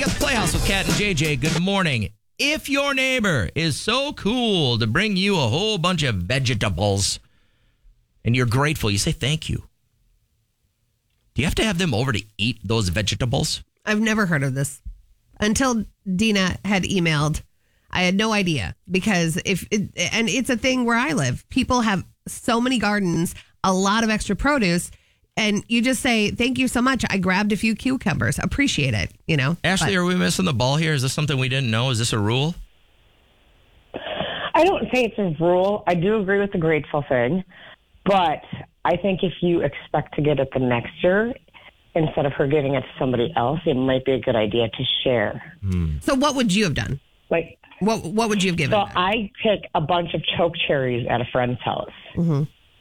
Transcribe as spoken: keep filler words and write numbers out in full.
got the Playhouse with Kat and J J. Good morning. If your neighbor is so cool to bring you a whole bunch of vegetables and you're grateful, you say thank you. Do you have to have them over to eat those vegetables? I've never heard of this until Dina had emailed. I had no idea because if it, and it's a thing where I live. People have so many gardens, a lot of extra produce. And you just say, thank you so much. I grabbed a few cucumbers. Appreciate it, you know. Ashley, but, are we missing the ball here? Is this something we didn't know? Is this a rule? I don't say it's a rule. I do agree with the grateful thing. But I think if you expect to get it the next year, instead of her giving it to somebody else, it might be a good idea to share. Mm. So what would you have done? Like, what What would you have given? So them? I pick a bunch of choke cherries at a friend's house. Mm-hmm.